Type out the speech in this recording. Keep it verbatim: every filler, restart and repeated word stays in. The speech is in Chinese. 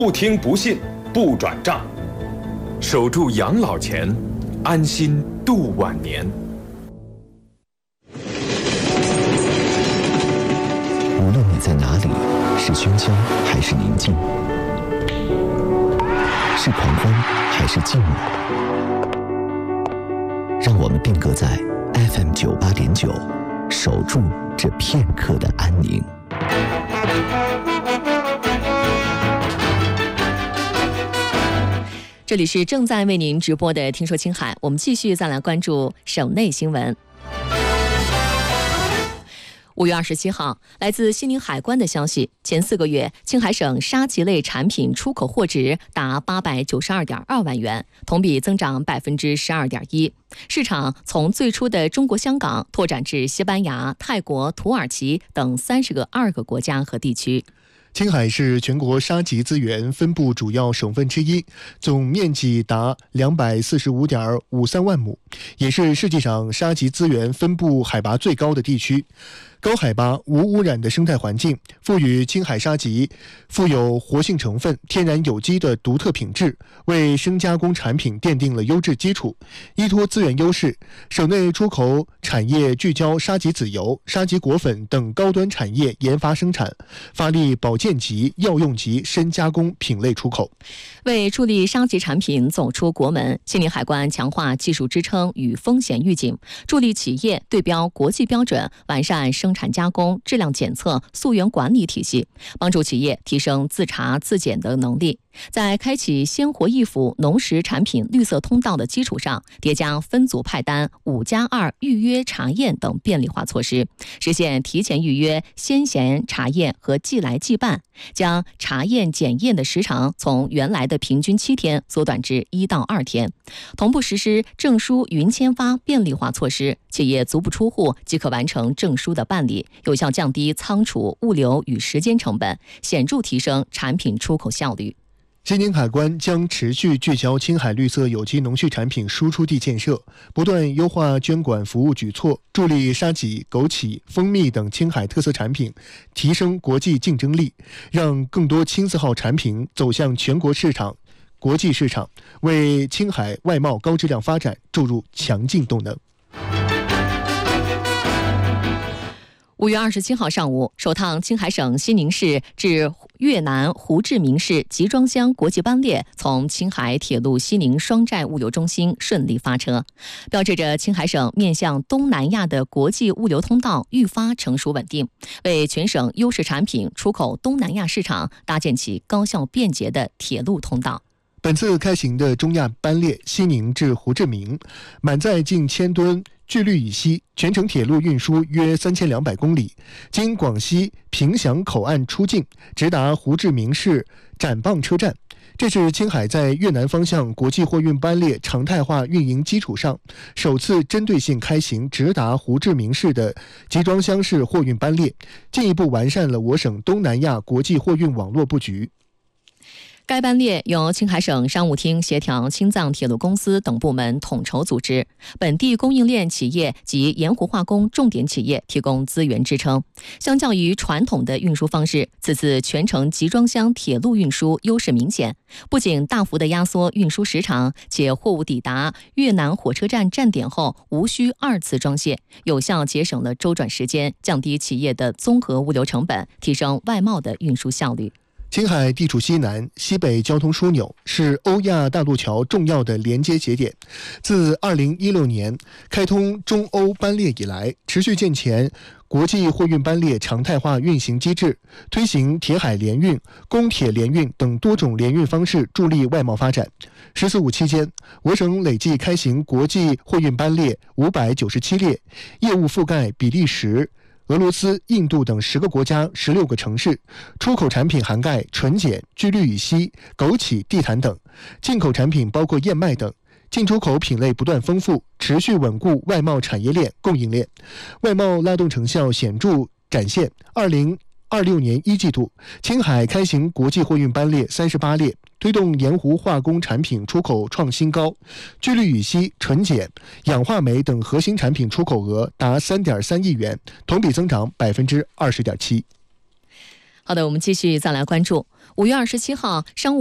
不听不信不转账，守住养老钱，安心度晚年。 无论你在哪里，是喧嚣还是宁静，是狂欢还是静默，让我们定格在 F M 九八点九，守住这片刻的安宁。 这里是正在为您直播的《听说青海》，我们继续再来关注省内新闻。五月二十七号，来自西宁海关的消息，前四个月，青海省沙棘类产品出口货值达八百九十二点二万元，同比增长百分之十二点一。市场从最初的中国香港拓展至西班牙、泰国、土耳其等三十个二个国家和地区。 青海是全国沙棘资源分布主要省份之一，总面积达两百四十五点五三万亩，也是世界上沙棘资源分布海拔最高的地区。高海拔无污染的生态环境，赋予青海沙棘富有活性成分、天然有机的独特品质，为生加工产品奠定了优质基础。依托资源优势，省内出口产业聚焦沙棘籽油、沙棘果粉等高端产业研发生产，发力保健级、药用级深加工品类出口。 为助力沙棘产品走出国门，西宁海关强化技术支撑与风险预警，助力企业对标国际标准，完善生产加工、质量检测、溯源管理体系，帮助企业提升自查自检的能力。在开启鲜活易腐农食产品绿色通道的基础上，叠加分组派单、五加二预约查验等便利化措施，实现提前预约、先贤查验和即来即办，将查验检验的时长从原来的平均七天缩短至一到二天。同步实施证书云签发便利化措施，企业足不出户即可完成证书的办理，有效降低仓储、物流与时间成本，显著提升产品出口效率。 西宁海关将持续聚焦青海绿色有机农畜产品输出地建设，不断优化监管服务举措，助力沙棘、枸杞、蜂蜜等青海特色产品提升国际竞争力，让更多青字号产品走向全国市场、国际市场，为青海外贸高质量发展注入强劲动能。 五月二十七号上午，首趟青海省西宁市至越南胡志明市集装箱国际班列从青海铁路西宁双寨物流中心顺利发车，标志着青海省面向东南亚的国际物流通道愈发成熟稳定，为全省优势产品出口东南亚市场搭建起高效便捷的铁路通道。 本次开行的中亚班列西宁至胡志明，满载近千吨聚氯乙烯，全程铁路运输约三千两百公里，经广西平祥口岸出境，直达胡志明市展蚌车站。这是青海在越南方向国际货运班列常态化运营基础上，首次针对性开行直达胡志明市的集装箱式货运班列，进一步完善了我省东南亚国际货运网络布局。 该班列由青海省商务厅协调青藏铁路公司等部门统筹组织，本地供应链企业及盐湖化工重点企业提供资源支撑。相较于传统的运输方式，此次全程集装箱铁路运输优势明显，不仅大幅的压缩运输时长，且货物抵达越南火车站站点后无需二次装卸，有效节省了周转时间，降低企业的综合物流成本，提升外贸的运输效率。 青海地处西南、西北交通枢纽，是欧亚大陆桥重要的连接节点。自二零一六年开通中欧班列以来，持续健全国际货运班列常态化运行机制，推行铁海联运、公铁联运等多种联运方式，助力外贸发展。十四五期间，我省累计开行国际货运班列五百九十七列，业务覆盖比利时、俄罗斯、印度等十个国家、十六个城市，出口产品涵盖纯碱、聚氯乙烯、枸杞、地毯等，进口产品包括燕麦等。进出口品类不断丰富，持续稳固外贸产业链、供应链，外贸拉动成效显著展现。二零二六年一季度，青海开行国际货运班列三十八列，推动盐湖化工产品出口创新高，聚氯乙烯、纯碱、氧化镁等核心产品出口额达三点三亿元，同比增长百分之二十点七。 好的，我们继续再来关注。 五月二十七号，商务